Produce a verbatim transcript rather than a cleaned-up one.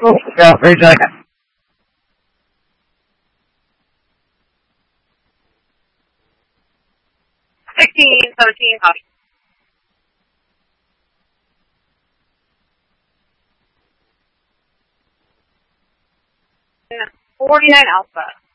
Oh, yeah, very good. Sixteen, seventeen, copy. Forty-nine Alpha.